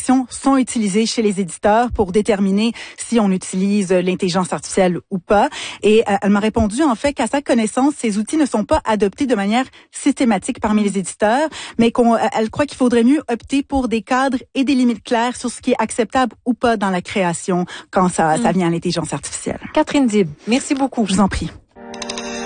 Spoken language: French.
réflexions sont utilisées chez les éditeurs pour déterminer si on utilise l'intelligence artificielle ou pas. Et elle m'a répondu en fait qu'à sa connaissance, ces outils ne sont pas adoptés de manière systématique parmi les éditeurs, mais elle croit qu'il faudrait mieux opter pour des cadres et des limites claires sur ce qui est acceptable ou pas dans la création quand ça vient à l'intelligence artificielle. Catherine Dib, merci beaucoup. Je vous en prie.